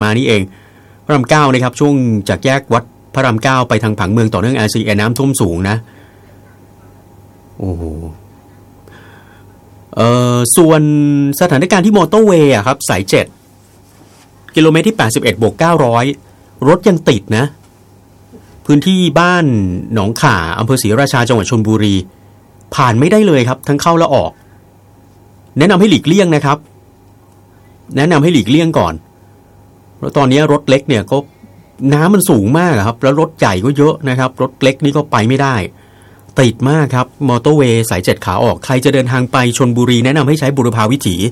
นี่เองพระรามเก้านะครับช่วงจากแยกวัดพระรามเก้าไปทางผังเมืองต่อเนื่อง RCA น้ำท่วมสูงนะโอ้โหส่วนสถานการณ์ที่มอเตอร์เวย์ครับสาย7กิโลเมตรที่81+900รถยังติดนะพื้นที่บ้านหนองข่าอำเภอศรีราชาจังหวัดชลบุรีผ่านไม่ได้เลยครับทั้งเข้าและออกแนะนำให้หลีกเลี่ยงนะครับแนะนำให้หลีกเลี่ยงก่อนเพราะตอนนี้รถเล็กเนี่ยก็น้ำมันสูงมากครับแล้วรถใหญ่ก็เยอะนะครับรถเล็กนี่ก็ไปไม่ได้ติดมากครับมอเตอร์เวย์สาย7ขาออกใครจะเดินทางไปชลบุรีแนะนำให้ใช้บุรพาวิถี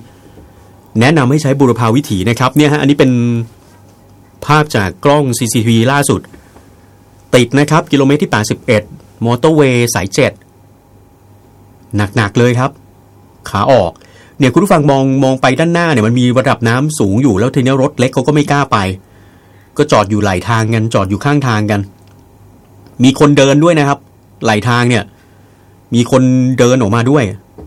นะครับเนี่ยฮะอันนี้เป็นภาพจากกล้อง CCTV ล่าสุดติดนะครับกิโลเมตรที่81มอเตอร์เวย์สาย7หนักๆเลยครับขาออกเนี่ยคุณผู้ฟังมองไปด้านหน้าเนี่ยมันมีระดับน้ำสูงอยู่แล้วทีนี้รถเล็กเขาก็ไม่กล้าไปก็จอดอยู่ไหลทางกันจอดอยู่ข้างทางกันมีคนเดินด้วยนะครับไหลทางเนี่ยมีคนเดินออกมาด้วย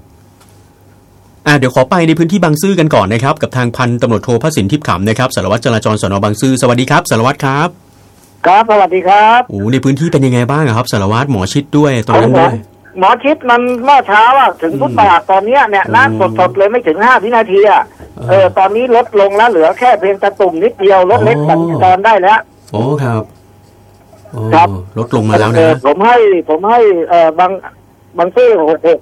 เดี๋ยวขอไปในพื้นที่บางซื่อกันก่อนนะครับกับทางพันตำรวจโทพสินทิพย์ขำนะครับสารวัตรจราจรสน.บางซื่อสวัสดีครับสารวัตรครับครับสวัสดีครับโอ้ในพื้นที่เป็นยังไงบ้างครับสารวัตรหมอชิดด้วยตอนนั้นด้วยหมอชิดมันเมื่อเช้าถึงฟุตบาทตอนนี้เนี่ยน้ำสดๆเลยไม่ถึง5 วินาทีตอนนี้ลดลงแล้วเหลือแค่เพียงตะตุ่มนิดเดียวรถเล็กสัญจรได้แล้วโอ้ครับครับลดลงมาแล้วนะผมให้บางซื่อ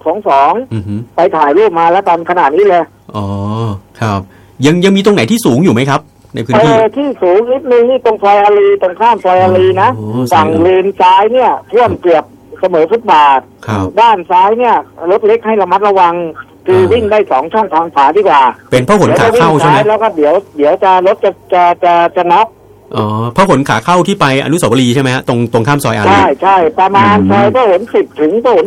6622ไปถ่ายรูปมาแล้วตอนขนาดนี้เลยอ๋อครับยังมีตรงไหนที่สูงอยู่ไหมครับในพื้นที่ที่สูงนิดนึงนี่ตรงซอยอารีตรงข้ามซอยอารีนะฝั่งเลนซ้ายเนี่ยท่วมเกือบเสมอฟุตบาทด้านซ้ายเนี่ยรถเล็กให้ระมัดระวังคือวิ่งได้2ช่องทางขวาดีกว่าเป็นพหลขาเข้าใช่ไหมแล้วก็เดี๋ยวจะรถจะน็อกพหลขาเข้าที่ไปอนุสาวรีย์ใช่ไหมฮะตรงข้ามซอยอารีใช่ประมาณซอยพหล10ถึงพหล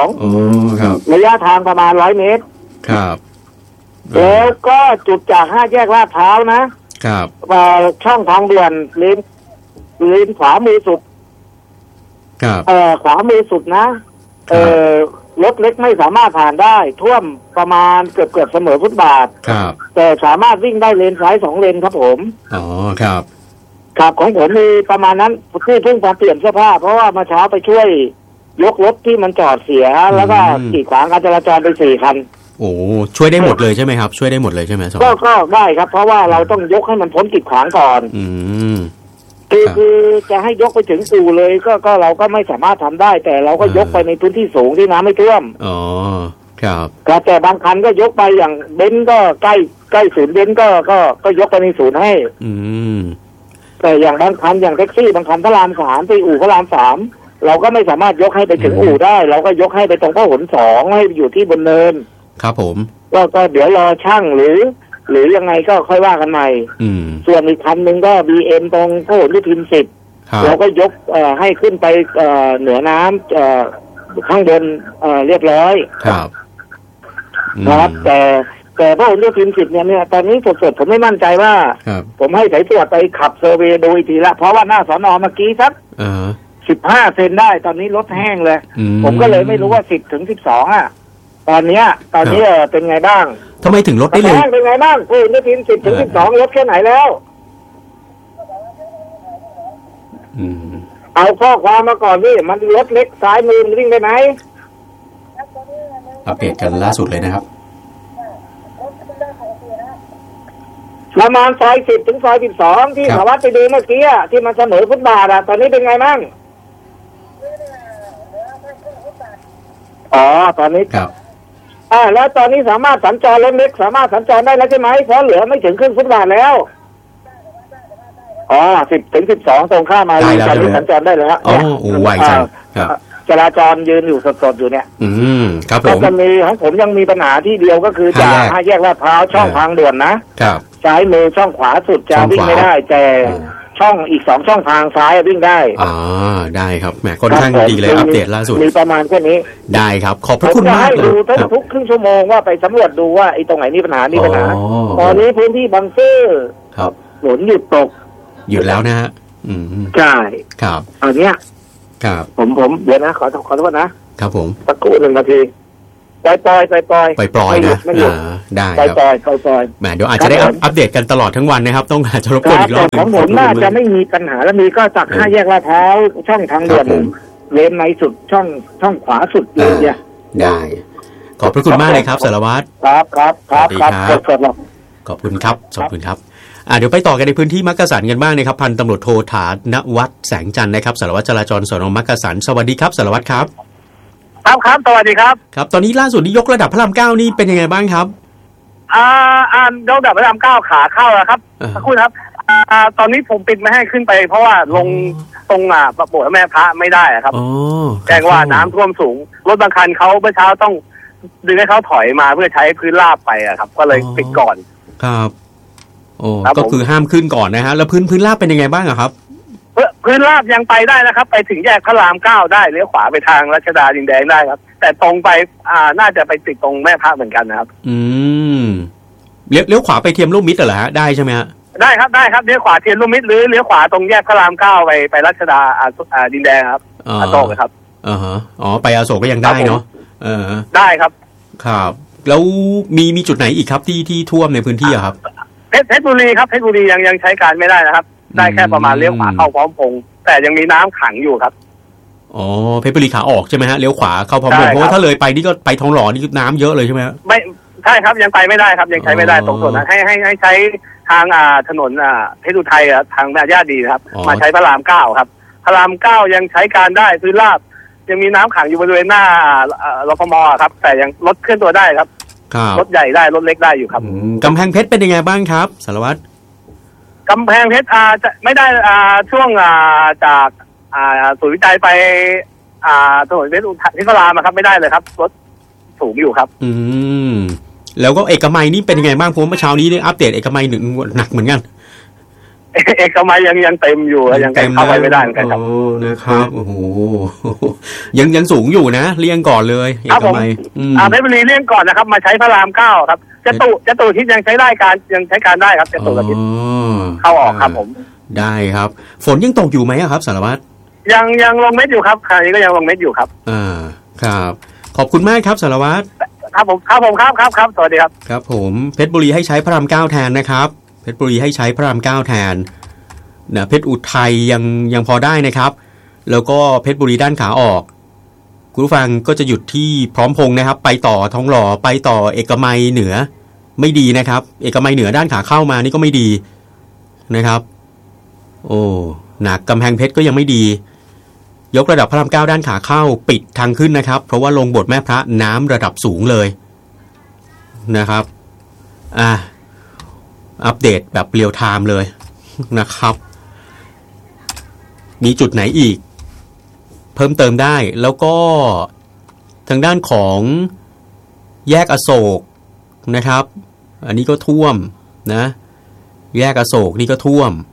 12 ครับระยะทางประมาณ100 เมตรครับแล้วก็จุดจาก5 แยกลาดพร้าวนะครับช่องทางด่วนเลนขวามือสุดครับขวามือสุดนะรถเล็กไม่สามารถผ่านได้ท่วมประมาณเกือบเสมอฟุตบาทครับแต่สามารถวิ่งได้เลนซ้าย2 เลนครับผมครับของผมมีประมาณนั้นที่เพิ่งมาเปลี่ยนเสื้อผ้าเพราะว่ามาเช้าไปช่วยยกรถที่มันจอดเสียแล้วก็กีดขวางการจราจรไป4 คันโอ้ช่วยได้หมดเลยใช่ไหมครับช่วยได้หมดเลยใช่ไหมก็ได้ครับเพราะว่าเราต้องยกให้มันพ้นกีดขวางก่อนคือจะให้ยกไปถึงอู่เลยก็เราก็ไม่สามารถทำได้แต่เราก็ยกไปในพื้นที่สูงที่น้ำไม่ท่วมครับแต่บางคันก็ยกไปอย่างเบนซ์ก็ใกล้ศูนย์เบนซ์ก็ยกไปในศูนย์ให้แต่อย่างบางคันอย่างแท็กซี่บางคันพระราม3ไปอู่พระราม3เราก็ไม่สามารถยกให้ไปถึงอู่ได้เราก็ยกให้ไปตรงพหล2ให้อยู่ที่บนเนินครับผมก็เดี๋ยวรอช่างหรือยังไงก็ค่อยว่ากันใหม่ส่วนอีกคันหนึ่งก็ BM ตรงพหลโยธิน10เราก็ยกให้ขึ้นไปเหนือน้ำข้างบนเรียบร้อยครับแต่พหลโยธิน10เนี่ยตอนนี้สดๆผมไม่มั่นใจว่าผมให้สายตรวจไปขับเซอร์เวย์ดูอีกทีละเพราะว่าหน้าสน.เมื่อกี้ครับ15 เซนได้ตอนนี้รถแห้งเลยผมก็เลยไม่รู้ว่า10 ถึง 12ตอนนี้เป็นไงบ้างทำไมถึงลดได้เลยเป็นไงบ้างพหลโยธิน10 ถึง 12ลดแค่ไหนแล้วเอาข้อความมาก่อนนี่มันรถเล็กซ้ายมือวิ่งได้ไหมอัปเดตกันล่าสุดเลยนะครับประมาณซอย10 ถึงซอย12ที่สวัสดิ์ไปดูเมื่อกี้ที่มันเสมอฟุตบาทตอนนี้เป็นไงบ้างตอนนี้ครับแล้วตอนนี้สามารถสัญจรรถเล็กสามารถสัญจรได้แล้วใช่ไหมเพราะเหลือไม่ถึงครึ่งฟุตบาทแล้ว10 ถึง 12ตรงข้ามมาตอนนี้สัญจรได้แล้วไวจังครับจราจรยืนอยู่สดๆอยู่เนี่ยครับผมก็จะมีของผมยังมีปัญหาที่เดียวก็คือจาก5 แยกลาดพร้าวช่องทางด่วนนะครับซ้ายมือช่องขวาสุดจะวิ่งไม่ได้แต่ช่องอีก2 ช่องทางซ้ายวิ่งได้ได้ครับแหมค่อนข้างดีเลยอัปเดตล่าสุดมีประมาณแค่นี้ได้ครับขอบพระคุณมากเลยทุกครึ่งชั่วโมงว่าไปสำรวจดูว่าไอ้ตรงไหนมีปัญหาตอนนี้พื้นที่บางซื่อครับฝนหยุดตกหยุดแล้วนะฮะใช่ครับอันเนี้ยครับผมเดี๋ยวนะขอโทษนะครับผมสักครู่1 นาทีปล่อยนะได้ครับปล่อยแหมเดี๋ยวอาจจะได้อัปเดตกันตลอดทั้งวันนะครับต้องอาจจะรบกวนอีกรอบนึงของผมน่าจะไม่มีปัญหาแล้วมีก็จาก5 แยกลาดพร้าวช่องทางด่วนเลนในสุดช่องขวาสุดเลยเนี่ยได้ขอบพระคุณมากเลยครับสารวัตรครับขอบคุณครับเดี๋ยวไปต่อกันในพื้นที่มักกะสันกันบ้างนะครับพันตำรวจโทฐานวัฒน์แสงจันทร์นะครับสารวัตรจราจรสน.มักกะสันสวัสดีครับสารวัตรครับครับสวัสดีครับครับตอนนี้ล่าสุดนี้ยกระดับพระราม 9นี่เป็นยังไงบ้างครับยกระดับพระราม 9ขาเข้าแล้วครับสักครู่ครับตอนนี้ผมปิดไม่ให้ขึ้นไปเพราะว่าลงตรงประโบสถ์แม่พระไม่ได้ครับแจ้งว่าน้ำท่วมสูงรถบางคันเขาเมื่อเช้าต้องดึงให้เขาถอยมาเพื่อใช้พื้นราบไปครับก็เลยปิดก่อนครับก็คือห้ามขึ้นก่อนนะฮะแล้วพื้นราบเป็นยังไงบ้างครับพื้นราบยังไปได้นะครับไปถึงแยกพระราม 9ได้เลี้ยวขวาไปทางรัชดาดินแดงได้ครับแต่ตรงไปน่าจะไปติดตรงแม่พระเหมือนกันนะครับเลี้ยวขวาไปเทียมลูกมิตรเหรอฮะได้ใช่ไหมฮะได้ครับเลี้ยวขวาเทียมลูกมิตรหรือเลี้ยวขวาตรงแยกพระราม 9ไปรัชดาดินแดงครับอโศกครับไปอโศกก็ยังได้เนาะได้ครับแล้วมีจุดไหนอีกครับที่ท่วมในพื้นที่ครับเพชรบุรีครับเพชรบุรียังใช้การไม่ได้นะครับได้แค่ประมาณเลี้ยวขวาเข้าพร้อมพงษ์แต่ยังมีน้ำขังอยู่ครับเพชรบุรีขาออกใช่ไหมฮะเลี้ยวขวาเข้าพร้อมพงษ์เพราะว่าถ้าเลยไปนี่ก็ไปทองหล่อนี่น้ำเยอะเลยใช่ไหมไม่ใช่ครับยังไปไม่ได้ครับยังใช้ไม่ได้ตรงส่วนนั้นให้ใช้ทางถนนเพชรอุทัยทางแม่ย่าดีครับมาใช้พระราม 9ครับพระราม 9ยังใช้การได้พื้นราบยังมีน้ำขังอยู่บริเวณหน้ารฟม.ครับแต่ยังรถเคลื่อนตัวได้ครับรถใหญ่ได้รถเล็กได้อยู่ครับกำแพงเพชรเป็นยังไงบ้างครับสารวัตรกำแพงเพชรจะไม่ได้ช่วงจากศูนย์วิจัยไปถนนเพชรที่พระรามครับไม่ได้เลยครับรถสูงอยู่ครับแล้วก็เอกมัยนี่เป็นยังไงบ้างผมเมื่อเช้านี้ได้อัปเดตเอกมัยหนักเหมือนกันเอกมัยยังเต็มอยู่ยังเข้าไปไม่ได้เหมือนกันครับนะครับโอ้โหยังสูงอยู่นะเลี่ยงก่อนเลยเอกมัยเพชรบุรีเลี่ยงก่อนนะครับมาใช้พระราม 9ครับจตุทิศยังใช้ได้ยังใช้การได้ครับจตุทิศเข้าออกครับผมได้ครับฝนยังตกอยู่ไหมครับสารวัตรยังลงเม็ดอยู่ครับคราวนี้ก็ยังลงเม็ดอยู่ครับครับขอบคุณมากครับสารวัตรครับผมครับสวัสดีครับครับผมเพชรบุรีให้ใช้พระราม 9แทนนะครับเพชรบุรีให้ใช้พระราม 9แทนนะเพชรอุทัยยังพอได้นะครับแล้วก็เพชรบุรีด้านขาออกคุณผู้ฟังก็จะหยุดที่พร้อมพงษ์นะครับไปต่อทองหล่อไปต่อเอกมัยเหนือไม่ดีนะครับเอกมัยเหนือด้านขาเข้ามานี่ก็ไม่ดีนะครับหนักกำแพงเพชรก็ยังไม่ดียกระดับพระราม 9ด้านขาเข้าปิดทางขึ้นนะครับเพราะว่าลงโบสถ์แม่พระน้ำระดับสูงเลยนะครับอัปเดตแบบเรียลไทม์เลยนะครับมีจุดไหนอีกเพิ่มเติมได้แล้วก็ทางด้านของแยกอโศกนะครับอันนี้ก็ท่วมนะแยกอโศกนี่ก็ท่วม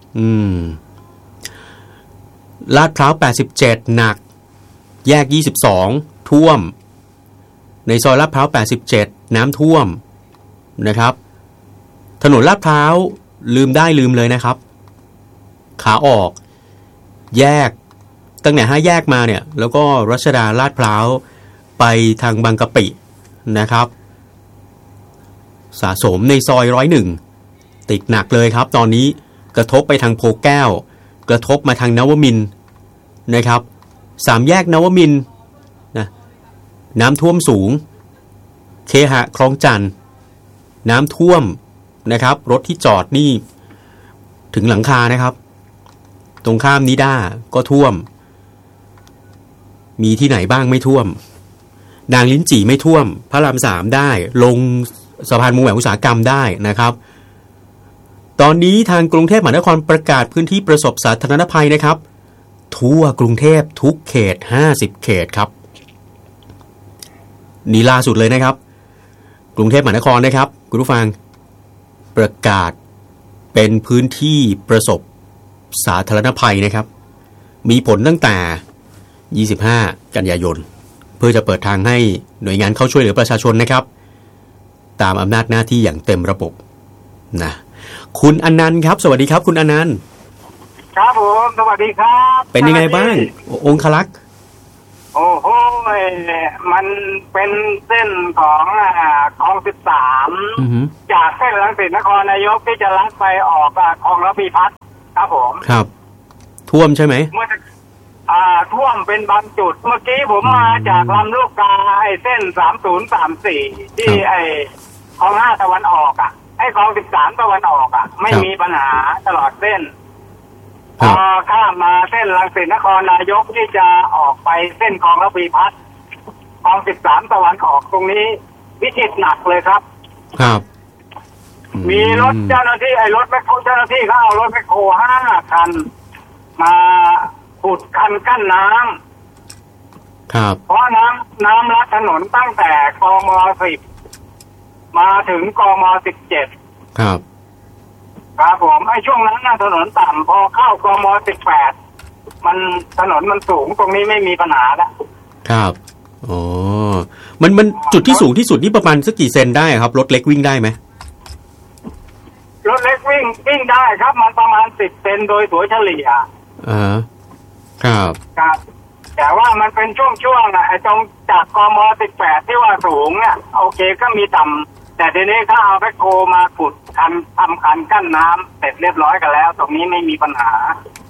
ลาดพร้าว87หนักแยก22ท่วมในซอยลาดพร้าว87น้ำท่วมนะครับถนนลาดพร้าวลืมได้ลืมเลยนะครับขาออกแยกตั้งแต่5แยกมาเนี่ยแล้วก็รัชดาลาดพร้าวไปทางบางกะปินะครับสะสมในซอย101ติดหนักเลยครับตอนนี้กระทบไปทางโพแก้วกระทบมาทางนวมินทร์นะครับ3แยกนวมินทร์นะน้ำท่วมสูงเคหะคลองจันทน์น้ำท่วมนะครับรถที่จอดนี่ถึงหลังคานะครับตรงข้ามนิด้าก็ท่วมมีที่ไหนบ้างไม่ท่วมนางลิ้นจี่ไม่ท่วมพระราม 3ได้ลงสะพานวงแหวนอุตสาหกรรมได้นะครับตอนนี้ทางกรุงเทพมหานครประกาศพื้นที่ประสบสาธารณภัยนะครับทั่วกรุงเทพทุกเขต50เขตครับนี่ล่าสุดเลยนะครับกรุงเทพมหานครนะครับคุณผู้ฟังประกาศเป็นพื้นที่ประสบสาธารณภัยนะครับมีผลตั้งแต่25กันยายนเพื่อจะเปิดทางให้หน่วยงานเข้าช่วยเหลือประชาชนนะครับตามอำนาจหน้าที่อย่างเต็มระบบนะคุณอนันต์ครับสวัสดีครับคุณอนันต์ครับผมสวัสดีครับเป็นยังไงบ้างองคลักษ์โอ้โหมันเป็นเส้นของคลอง13จากเส้นรังสิตนครนายกที่จะลัดไปออกคลองระพีพัฒน์ครับผมครับท่วมใช่ไหมเมื่อท่วมเป็นบางจุดเมื่อกี้ผมมาจากลำลูกกาไอ้เส้น3034ที่ไอ้คลอง5ตะวันออกไอ้คลอง13ตะวันออกไม่มีปัญหาตลอดเส้นพอข้ามมาเส้นรังสิตนครนายกที่จะออกไปเส้นคลองระพีพัฒน์คลอง13ตะวันออกตรงนี้วิกฤตหนักเลยครับครับมีรถเจ้าหน้าที่รถแมคโครเจ้าหน้าที่เขาเอารถแมคโคร5 คันมาขุดคันกั้นน้ำครับเพราะน้ำลัดถนนตั้งแต่กม10มาถึงกม17 ครับครับผมไอ้ช่วงนั้นถนนต่ำพอเข้ากม18มันถนนมันสูงตรงนี้ไม่มีปัญหาแล้วครับอ๋อมันจุดที่สูงที่สุดนี่ประมาณสักกี่เซนได้ครับรถเล็กวิ่งได้ไหมรถเล็กวิ่งได้ครับมันประมาณ10 เซนโดยถัวเฉลี่ยครับครับแต่ว่ามันเป็นช่วงไอ้ตรงจากกม18ที่ว่าสูงเนี่ยโอเคก็มีต่ำแต่ทีนี้ถ้าเอาแมคโครมาขุดทำคันกั้นน้ำเสร็จเรียบร้อยกันแล้วตรงนี้ไม่มีปัญหา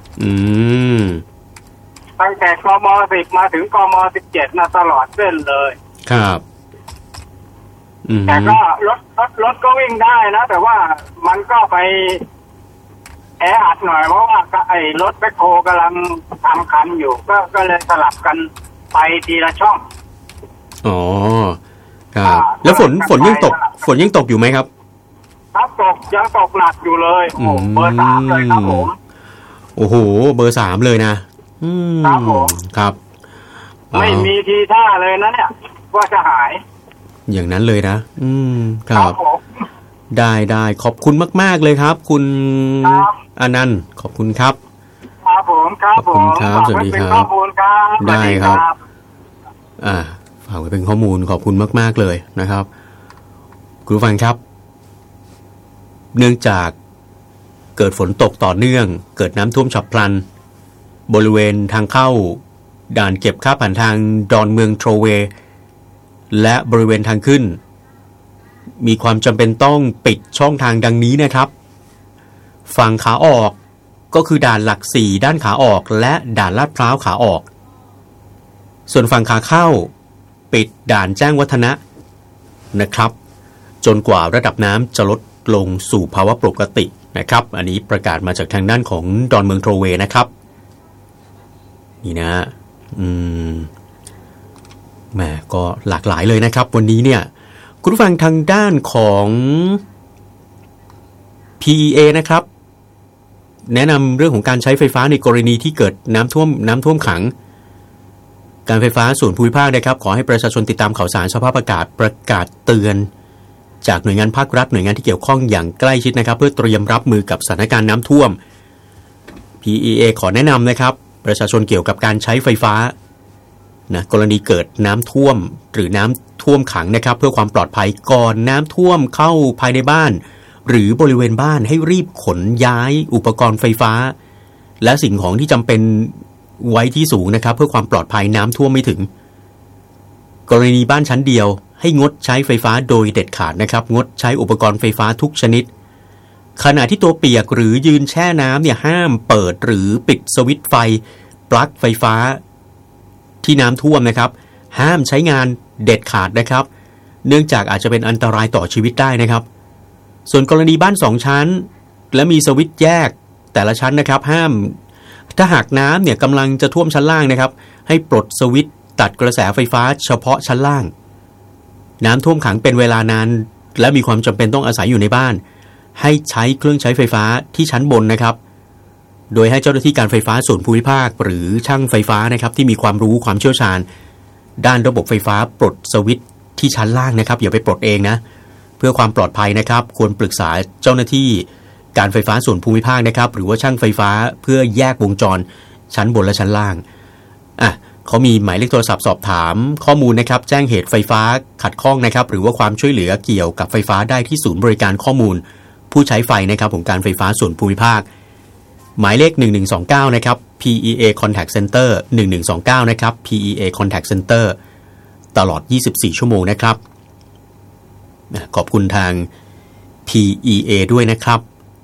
ตั้งแต่กม10มาถึงกม17ตลอดเส้นเลยครับแต่ก็รถก็วิ่งได้นะแต่ว่ามันก็ไปแออัดหน่อยเพราะว่าไอ้รถแมคโครกำลังทำคันอยู่ก็เลยสลับกันไปทีละช่องอ๋อครับแล้วฝนยังตกอยู่ไหมครับครับยังตกหนักอยู่เลยโอ้เบอร์3เลยครับผมโอ้โหเบอร์3เลยนะครับผมครับไม่มีทีท่าเลยนะเนี่ยว่าจะหายอย่างนั้นเลยนะครับได้ขอบคุณมากๆเลยครับคุณอนันต์ขอบคุณครับครับผมครับผมครับสวัสดีครับได้ครับฝากไว้เป็นข้อมูลขอบคุณมากๆเลยนะครับคุณผู้ฟังครับเนื่องจากเกิดฝนตกต่อเนื่องเกิดน้ำท่วมฉับพลันบริเวณทางเข้าด่านเก็บค่าผ่านทางดอนเมืองโทรเวย์และบริเวณทางขึ้นมีความจำเป็นต้องปิดช่องทางดังนี้นะครับฝั่งขาออกก็คือด่านหลัก4ด้านขาออกและด่านลาดพร้าวขาออกส่วนฝั่งขาเข้าปิดด่านแจ้งวัฒนะนะครับจนกว่าระดับน้ำจะลดลงสู่ภาวะปกตินะครับอันนี้ประกาศมาจากทางด้านของดอนเมืองโทรเวย์นะครับนี่นะแหมก็หลากหลายเลยนะครับวันนี้เนี่ยคุณผู้ฟังทางด้านของ PEA นะครับแนะนำเรื่องของการใช้ไฟฟ้าในกรณีที่เกิดน้ำท่วมขังการไฟฟ้าส่วนภูมิภาคนะครับขอให้ประชาชนติดตามข่าวสารสภาพอากาศประกาศเตือนจากหน่วยงานภาครัฐหน่วยงานที่เกี่ยวข้องอย่างใกล้ชิดนะครับเพื่อเตรียมรับมือกับสถานการณ์น้ำท่วม PEA ขอแนะนำนะครับประชาชนเกี่ยวกับการใช้ไฟฟ้านะกรณีเกิดน้ำท่วมหรือน้ำท่วมขังนะครับเพื่อความปลอดภัยก่อนน้ำท่วมเข้าภายในบ้านหรือบริเวณบ้านให้รีบขนย้ายอุปกรณ์ไฟฟ้าและสิ่งของที่จำเป็นไว้ที่สูงนะครับเพื่อความปลอดภัยน้ำท่วมไม่ถึงกรณีบ้านชั้นเดียวให้งดใช้ไฟฟ้าโดยเด็ดขาดนะครับงดใช้อุปกรณ์ไฟฟ้าทุกชนิดขณะที่ตัวเปียกหรือยืนแช่น้ำเนี่ยห้ามเปิดหรือปิดสวิตช์ไฟปลั๊กไฟฟ้าที่น้ำท่วมนะครับห้ามใช้งานเด็ดขาดนะครับเนื่องจากอาจจะเป็นอันตรายต่อชีวิตได้นะครับส่วนกรณีบ้าน2ชั้นและมีสวิตช์แยกแต่ละชั้นนะครับห้ามถ้าหากน้ำเนี่ยกำลังจะท่วมชั้นล่างนะครับให้ปลดสวิตช์ตัดกระแสไฟฟ้าเฉพาะชั้นล่างน้ำท่วมขังเป็นเวลานานและมีความจำเป็นต้องอาศัยอยู่ในบ้านให้ใช้เครื่องใช้ไฟฟ้าที่ชั้นบนนะครับโดยให้เจ้าหน้าที่การไฟฟ้าส่วนภูมิภาคหรือช่างไฟฟ้านะครับที่มีความรู้ความเชี่ยวชาญด้านระบบไฟฟ้าปลดสวิตช์ที่ชั้นล่างนะครับอย่าไปปลดเองนะเพื่อความปลอดภัยนะครับควรปรึกษาเจ้าหน้าที่การไฟฟ้าส่วนภูมิภาคนะครับหรือว่าช่างไฟฟ้าเพื่อแยกวงจรชั้นบนและชั้นล่างเขามีหมายเลขโทรศัพท์สอบถามข้อมูลนะครับแจ้งเหตุไฟฟ้าขัดข้องนะครับหรือว่าความช่วยเหลือเกี่ยวกับไฟฟ้าได้ที่ศูนย์บริการข้อมูลผู้ใช้ไฟนะครับของการไฟฟ้าส่วนภูมิภาคหมายเลข1129นะครับ PEA Contact Center 1129นะครับ PEA Contact Center ตลอด24ชั่วโมงนะครับขอบคุณทาง PEA ด้วยนะครับ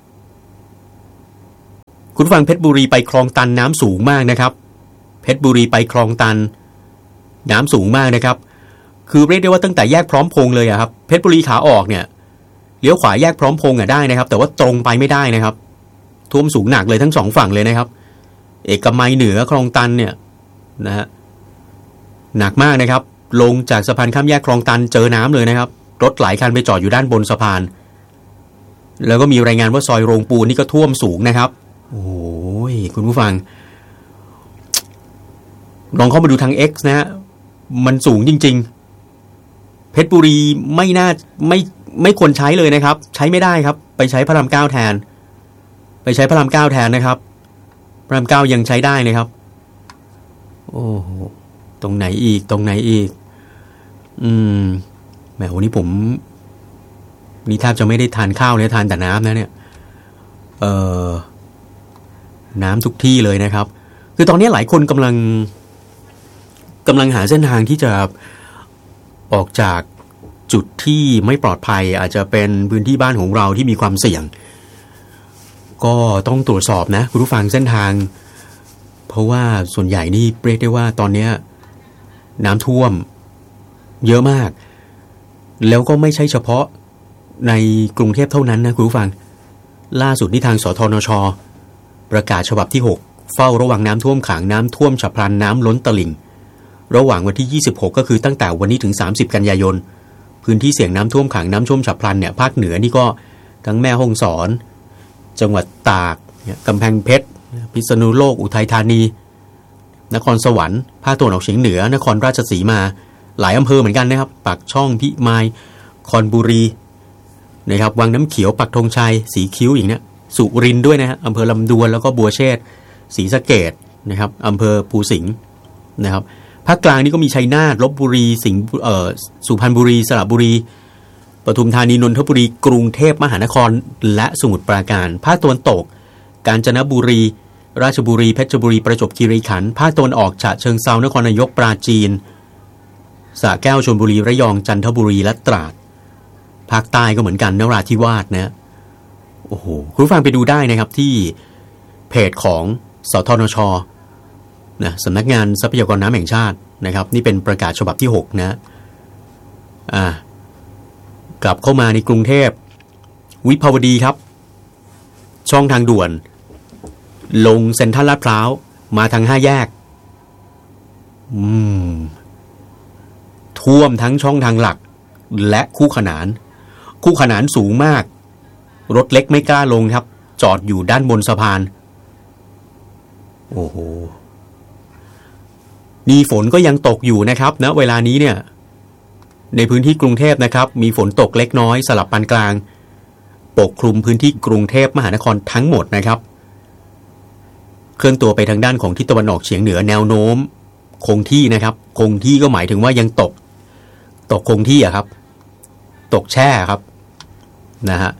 คุณฟังเพชรบุรีไปคลองตันน้ำสูงมากนะครับเพชรบุรีไปคลองตันน้ำสูงมากนะครับคือเรียกได้ว่าตั้งแต่แยกพร้อมพงษ์เลยครับเพชรบุรีขาออกเนี่ยเลี้ยวขวาแยกพร้อมพงษ์ได้นะครับแต่ว่าตรงไปไม่ได้นะครับท่วมสูงหนักเลยทั้งสองฝั่งเลยนะครับเอกมัยเหนือคลองตันเนี่ยนะฮะหนักมากนะครับลงจากสะพานข้ามแยกคลองตันเจอน้ำเลยนะครับรถหลายคันไปจอดอยู่ด้านบนสะพานแล้วก็มีรายงานว่าซอยโรงปูนนี่ก็ท่วมสูงนะครับโอ้ยคุณผู้ฟังลองเข้ามาดูทาง X นะฮะมันสูงจริงๆเพชรบุรีไม่ควรใช้เลยนะครับใช้ไม่ได้ครับไปใช้พระราม9แทนไปใช้พระราม9แทนนะครับพระราม9ยังใช้ได้นะครับโอ้โหตรงไหนอีกแหมวันนี้ผมนี่แทบจะไม่ได้ทานข้าวเลยทานแต่น้ำนะเนี่ยน้ำทุกที่เลยนะครับคือตอนนี้หลายคนกำลังหาเส้นทางที่จะออกจากจุดที่ไม่ปลอดภัยอาจจะเป็นพื้นที่บ้านของเราที่มีความเสี่ยงก็ต้องตรวจสอบนะคุณผู้ฟังเส้นทางเพราะว่าส่วนใหญ่นี่เรียกได้ว่าตอนนี้น้ำท่วมเยอะมากแล้วก็ไม่ใช่เฉพาะในกรุงเทพเท่านั้นนะคุณผู้ฟังล่าสุดที่ทางสธนช.ประกาศฉบับที่6เฝ้าระวังน้ำท่วมขังน้ำท่วมฉับพลันน้ำล้นตลิ่งระหว่างวันที่26ก็คือตั้งแต่วันนี้ถึง30กันยายนพื้นที่เสี่ยงน้ำท่วมขังน้ำท่วมฉับพลันเนี่ยภาคเหนือนี่ก็ทั้งแม่ฮ่องสอนจังหวัดตากกำแพงเพชรพิษณุโลกอุทัยธานีนครสวรรค์ภาคตะวันออกเฉียงเหนือนครราชสีมาหลายอำเภอเหมือนกันนะครับปากช่องพิมายคอนบุรีนะครับวังน้ำเขียวปักธงชัยสีคิ้วอย่างเนี้ยสุรินทร์ด้วยนะฮะอำเภอลำดวนแล้วก็บัวเชษฐ์ศรีสะเกษนะครับอำเภอภูสิงห์นะครับภาคกลางนี่ก็มีชัยนาทลพบุรีสุพรรณบุรีสระบุรีปทุมธานีนนทบุรีกรุงเทพมหานครและสมุทรปราการภาคตะวันตกกาญจนบุรีราชบุรีเพชรบุรีประจวบคีรีขันธ์ภาคตะวันออกฉะเชิงเทรานครนายกปราจีนสระแก้วชลบุรีระยองจันทบุรีและตราดภาคใต้ก็เหมือนกันนราธิวาสนะโอ้โหคุณผู้ฟังไปดูได้นะครับที่เพจของสธนช.นะสำนักงานทรัพยากรน้ำแห่งชาตินะครับนี่เป็นประกาศฉบับที่6นะกลับเข้ามาในกรุงเทพวิภาวดีครับช่องทางด่วนลงเซ็นทรัลลาดพร้าวมาทาง5แยกท่วมทั้งช่องทางหลักและคู่ขนานสูงมากรถเล็กไม่กล้าลงครับจอดอยู่ด้านบนสะพานโอ้โหนี่ฝนก็ยังตกอยู่นะครับณเวลานี้เนี่ยในพื้นที่กรุงเทพนะครับมีฝนตกเล็กน้อยสลับปานกลางปกคลุมพื้นที่กรุงเทพมหานครทั้งหมดนะครับเคลื่อนตัวไปทางด้านของทิศตะวันออกเฉียงเหนือแนวโน้มคงที่นะครับคงที่ก็หมายถึงว่ายังตกคงที่อะครับตกแช่ครับนะฮะ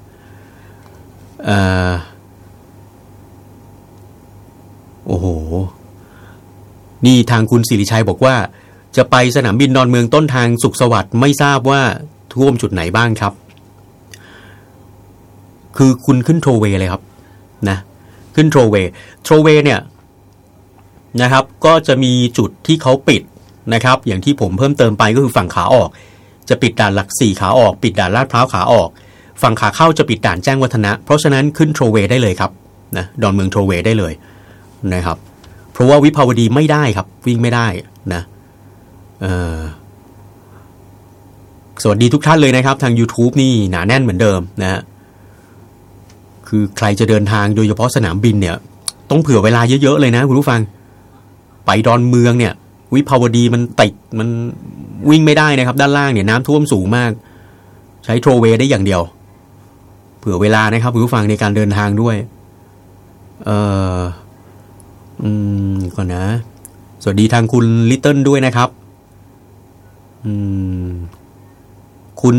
โอ้โหนี่ทางคุณศิริชัยบอกว่าจะไปสนามบินดอนเมืองต้นทางสุขสวัสดิ์ไม่ทราบว่าท่วมจุดไหนบ้างครับคือคุณขึ้นโทรเวย์เลยครับนะขึ้นโทรเวย์เนี่ยนะครับก็จะมีจุดที่เขาปิดนะครับอย่างที่ผมเพิ่มเติมไปก็คือฝั่งขาออกจะปิดด่านหลัก4ขาออกปิดด่านลาดพร้าวขาออกฝั่งขาเข้าจะปิดด่านแจ้งวัฒนะเพราะฉะนั้นขึ้นโทรเวย์ได้เลยครับนะดอนเมืองโทรเวย์ได้เลยนะครับเพราะว่าวิภาวดีไม่ได้ครับวิ่งไม่ได้นะสวัสดีทุกท่านเลยนะครับทาง YouTube นี่หนาแน่นเหมือนเดิมนะฮะคือใครจะเดินทางโดยเฉพาะสนามบินเนี่ยต้องเผื่อเวลาเยอะๆเลยนะคุณผู้ฟังไปดอนเมืองเนี่ยวิภาวดีมันติดมันวิ่งไม่ได้นะครับด้านล่างเนี่ยน้ำท่วมสูงมากใช้โทรเวย์ได้อย่างเดียวเผื่อเวลานะครับคุณผู้ฟังในการเดินทางด้วยก่อนนะสวัสดีทางคุณลิตเติ้ลด้วยนะครับคุณ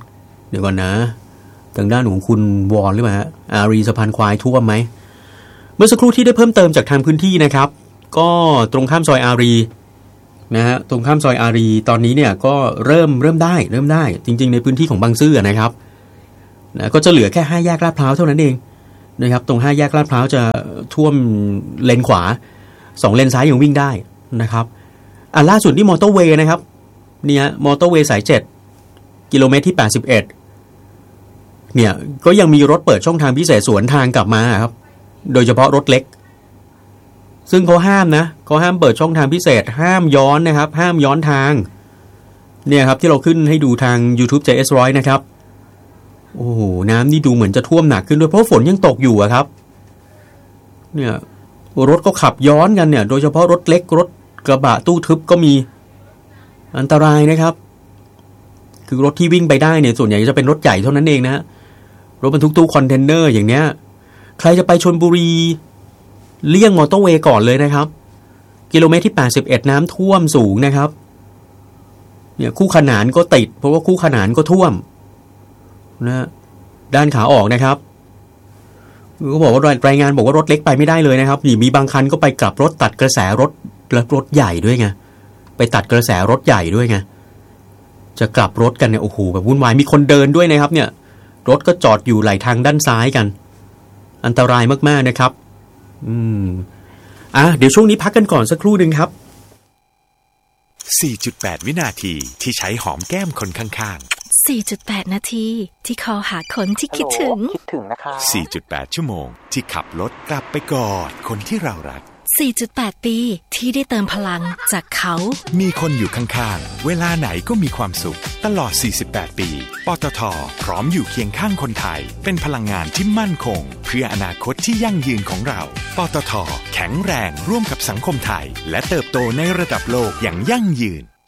เดี๋ยวก่อนนะทางด้านของคุณวอนหรือเปล่าฮะอารีสะพานควายท่วมไหมเมื่อสักครู่ที่ได้เพิ่มเติมจากทางพื้นที่นะครับก็ตรงข้ามซอยอารีนะฮะตรงข้ามซอยอารีตอนนี้เนี่ยก็เริ่มได้จริงๆในพื้นที่ของบางซื่อนะครับนะก็จะเหลือแค่5แยกลาดพร้าวเท่านั้นเองนะครับตรง5แยกลาดพร้าวจะท่วมเลนขวา2เลนซ้ายยังวิ่งได้นะครับล่าสุดที่มอเตอร์เวย์นะครับเนี่ยมอเตอร์เวย์สาย7กิโลเมตรที่81เนี่ยก็ยังมีรถเปิดช่องทางพิเศษสวนทางกลับมาครับโดยเฉพาะรถเล็กซึ่งเขาห้ามเปิดช่องทางพิเศษห้ามย้อนนะครับห้ามย้อนทางเนี่ยครับที่เราขึ้นให้ดูทาง YouTube JS100 นะครับโอ้โหน้ำนี่ดูเหมือนจะท่วมหนักขึ้นด้วยเพราะฝนยังตกอยู่อะครับเนี่ยรถก็ขับย้อนกันเนี่ยโดยเฉพาะรถเล็กรถกระบะตู้ทึบก็มีอันตรายนะครับคือรถที่วิ่งไปได้เนี่ยส่วนใหญ่จะเป็นรถใหญ่เท่านั้นเองนะรถบรรทุกตู้คอนเทนเนอร์อย่างเนี้ยใครจะไปชลบุรีเลี่ยงมอเตอร์เวย์ก่อนเลยนะครับกิโลเมตรที่81น้ำท่วมสูงนะครับเนี่ยคู่ขนานก็ติดเพราะว่าคู่ขนานก็ท่วมนะด้านขาออกนะครับก็บอกว่ารายงานบอกว่ารถเล็กไปไม่ได้เลยนะครับมีบางคันก็ไปกลับรถตัดกระแสรถใหญ่ด้วยไงไปตัดกระแสรถใหญ่ด้วยไงจะกลับรถกันเนี่ยโอ้โหแบบวุ่นวายมีคนเดินด้วยนะครับเนี่ยรถก็จอดอยู่ไหลทางด้านซ้ายกันอันตรายมากๆนะครับเดี๋ยวช่วงนี้พักกันก่อนสักครู่นึงครับ 4.8 วินาทีที่ใช้หอมแก้มคนข้างๆ 4.8 นาทีที่คอหาคนที่คิดถึงนะคะ 4.8 ชั่วโมงที่ขับรถกลับไปกอดคนที่เรารัก 4.8 ปีที่ได้เติมพลังจากเขามีคนอยู่ข้างๆเวลาไหนก็มีความสุขตลอด48ปีปตท.พร้อมอยู่เคียงข้างคนไทยเป็นพลังงานที่มั่นคงเพื่ออนาคตที่ยั่งยืนของเราปตท.แข็งแรงร่วมกับสังคมไทยและเติบโตในระดับโลกอย่างยั่งยืน